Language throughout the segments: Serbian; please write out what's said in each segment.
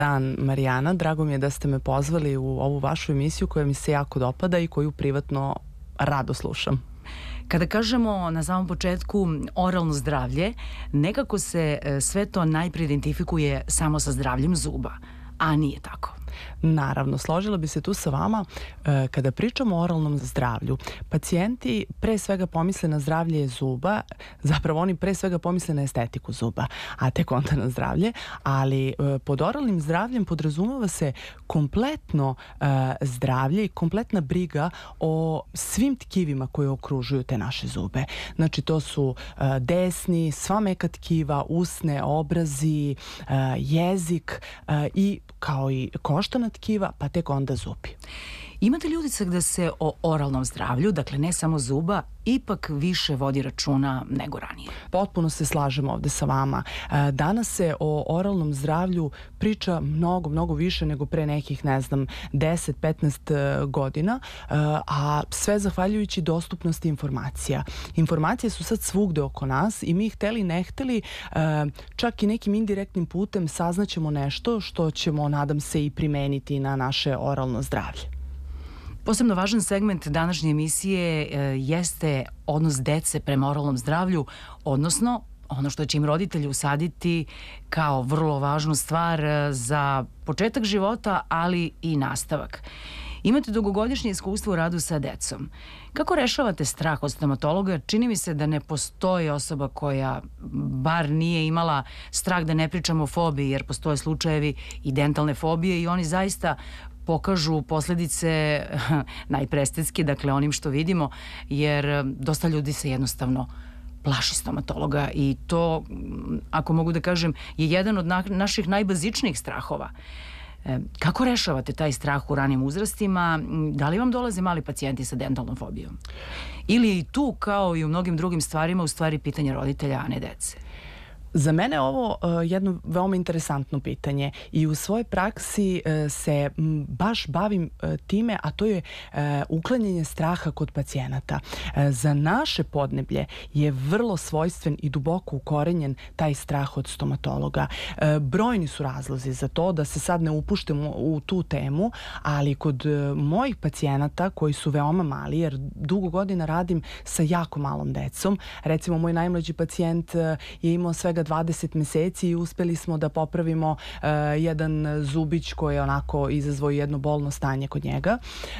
Dan, Marijana. Drago mi je da ste me pozvali u ovu vašu emisiju koja mi se jako dopada i koju privatno rado slušam. Kada kažemo na samom početku oralno zdravlje, nekako se sve to najprije identifikuje samo sa zdravljem zuba, a nije tako. Naravno, složila bi se tu sa vama. Kada pričamo o oralnom zdravlju, pacijenti pre svega pomisle na zdravlje zuba, zapravo oni pre svega pomisle na estetiku zuba, a tek onda na zdravlje, ali pod oralnim zdravljem podrazumeva se kompletno zdravlje i kompletna briga o svim tkivima koje okružuju te naše zube. Znači, to su desni, sva meka tkiva, usne, obrazi, jezik i kao i koštana tkiva, pa tek onda zubi. Imate li utisak da se o oralnom zdravlju, dakle ne samo zuba, ipak više vodi računa nego ranije? Potpuno se slažem ovde sa vama. Danas se o oralnom zdravlju priča mnogo više nego pre nekih, 10-15 godina, a sve zahvaljujući dostupnosti informacija. Informacije su sad svugde oko nas i mi hteli ne hteli, čak i nekim indirektnim putem saznaćemo nešto što ćemo, nadam se, i primeniti na naše oralno zdravlje. Posebno važan segment današnje emisije jeste odnos dece prema oralnom zdravlju, odnosno ono što će im roditelji usaditi kao vrlo važnu stvar za početak života, ali i nastavak. Imate dugogodišnje iskustvo u radu sa decom. Kako rešavate strah od stomatologa? Čini mi se da ne postoji osoba koja bar nije imala strah, da ne pričamo o fobiji, jer postoje slučajevi i dentalne fobije i oni zaista pokažu posledice najprestetski, dakle onim što vidimo, jer dosta ljudi se jednostavno plaši stomatologa i to, ako mogu da kažem, je jedan od naših najbazičnijih strahova. Kako rešavate taj strah u ranim uzrastima? Da li vam dolaze mali pacijenti sa dentalnom fobijom? Ili i tu, kao i u mnogim drugim stvarima, u stvari pitanje roditelja, a ne dece? Za mene je ovo jedno veoma interesantno pitanje i u svojoj praksi se baš bavim time, a to je uklanjanje straha kod pacijenata. Za naše podneblje je vrlo svojstven i duboko ukorenjen taj strah od stomatologa. Brojni su razlozi za to, da se sad ne upuštemo u tu temu, ali kod mojih pacijenata koji su veoma mali, jer dugo godina radim sa jako malom decom, recimo moj najmlađi pacijent je imao svega 20 meseci i uspeli smo da popravimo jedan zubić koji je onako izazvao jedno bolno stanje kod njega.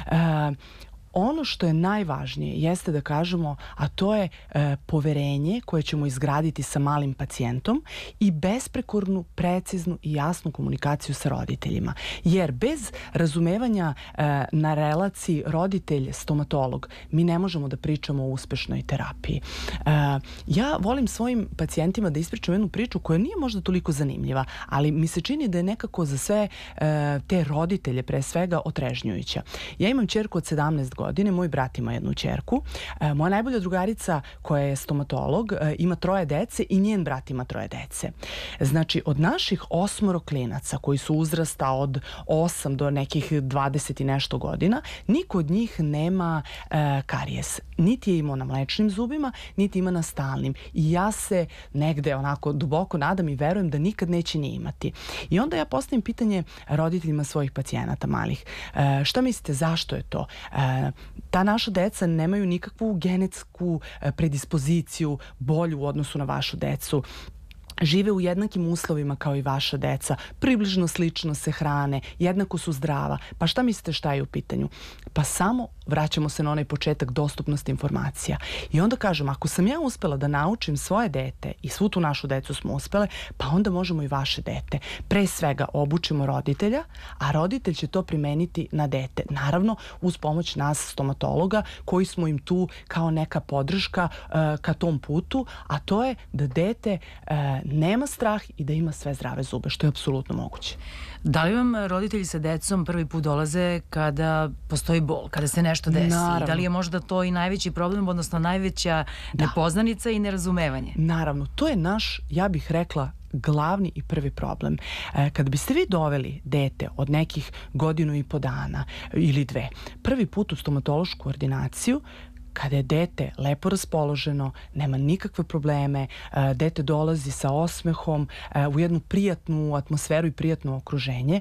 Ono što je najvažnije jeste da kažemo, a to je poverenje koje ćemo izgraditi sa malim pacijentom i besprekornu, preciznu i jasnu komunikaciju sa roditeljima. Jer bez razumevanja na relaciji roditelj-stomatolog mi ne možemo da pričamo o uspešnoj terapiji. Ja volim svojim pacijentima da ispričam jednu priču koja nije možda toliko zanimljiva, ali mi se čini da je nekako za sve te roditelje pre svega otrežnjujuća. Ja imam ćerku od 17 godine, moj brat ima jednu ćerku, moja najbolja drugarica koja je stomatolog ima 3 dece i njen brat ima 3 dece. Znači, od naših 8 klinaca koji su uzrasta od 8 do nekih 20 i nešto godina, niko od njih nema karijes. Niti je imao na mlečnim zubima, niti ima na stalnim. I ja se negde onako duboko nadam i verujem da nikad neće ni imati. I onda ja postavim pitanje roditeljima svojih pacijenata malih. Šta mislite, zašto je to? Ta naša deca nemaju nikakvu genetsku predispoziciju bolju u odnosu na vašu decu. Žive u jednakim uslovima kao i vaša deca, približno slično se hrane, jednako su zdrava. Pa šta mislite šta je u pitanju? Pa samo vraćamo se na onaj početak dostupnosti informacija. I onda kažem, ako sam ja uspela da naučim svoje dete i svu tu našu decu smo uspele, pa onda možemo i vaše dete. Pre svega obučimo roditelja, a roditelj će to primeniti na dete. Naravno, uz pomoć nas stomatologa koji smo im tu kao neka podrška ka tom putu, a to je da dete nema strah i da ima sve zdrave zube, što je apsolutno moguće. Da li vam roditelji sa decom prvi put dolaze kada postoji bol, kada se nešto desi? Naravno. Da li je možda to i najveći problem, odnosno najveća nepoznanica i nerazumevanje? Naravno, to je naš, ja bih rekla, glavni i prvi problem. Kada biste vi doveli dete od nekih 1,5 godina ili 2, prvi put u stomatološku ordinaciju, kada je dete lepo raspoloženo, nema nikakve probleme, dete dolazi sa osmehom u jednu prijatnu atmosferu i prijatno okruženje,